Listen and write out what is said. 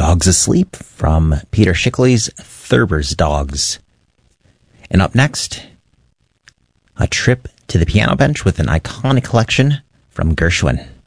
Dogs Asleep from Peter Schickele's Thurber's Dogs. And up next, a trip to the piano bench with an iconic collection from Gershwin.